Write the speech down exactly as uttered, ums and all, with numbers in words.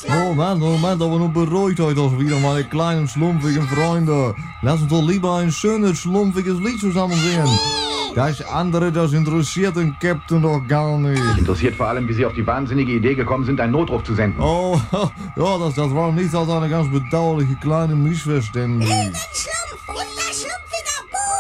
Moment, Moment, aber nun beruhigt euch doch wieder, meine kleinen schlumpfigen Freunde. Lass uns doch lieber ein schönes, schlumpfiges Lied zusammen singen. Das andere, das interessiert den Captain doch gar nicht. Mich interessiert vor allem, wie Sie auf die wahnsinnige Idee gekommen sind, einen Notruf zu senden. Oh, ja, das, das war nichts als eine ganz bedauerliche kleine Missverständnis.